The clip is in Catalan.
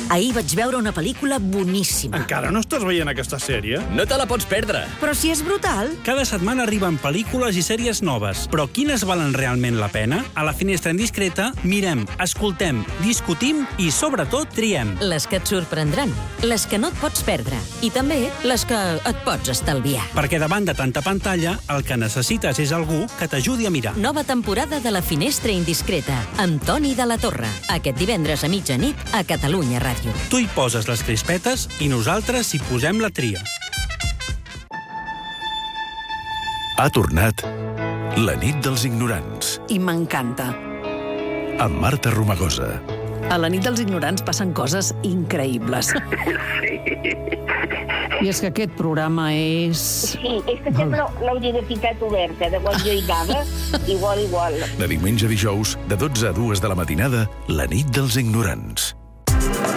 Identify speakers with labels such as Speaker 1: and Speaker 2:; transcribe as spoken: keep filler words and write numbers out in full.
Speaker 1: Ahir vaig veure una pel·lícula boníssima.
Speaker 2: Encara no estàs veient aquesta sèrie?
Speaker 3: No te la pots perdre.
Speaker 1: Però si és brutal.
Speaker 4: Cada setmana arriben pel·lícules i sèries noves. Però quines valen realment la pena? A la Finestra Indiscreta mirem, escoltem, discutim i, sobretot, triem.
Speaker 5: Les que et sorprendran, les que no et pots perdre i també les que et pots estalviar.
Speaker 4: Perquè davant de tanta pantalla, el que necessites és algú que t'ajudi a mirar.
Speaker 5: Nova temporada de la Finestra Indiscreta amb Toni de la Torre. Aquest divendres a mitjanit a Catalunya Ràdio.
Speaker 4: Tu hi poses les crispetes i nosaltres hi posem la tria.
Speaker 6: Ha tornat La nit dels ignorants.
Speaker 7: I m'encanta.
Speaker 6: Amb Marta Romagosa.
Speaker 7: A la nit dels ignorants passen coses increïbles. I és que aquest programa és...
Speaker 8: Sí, és que sempre l'hauria de ficat oberta, de quan jo hi anava, igual, igual.
Speaker 6: De diumenge a dijous, de dotze a dues de la matinada, La nit dels ignorants.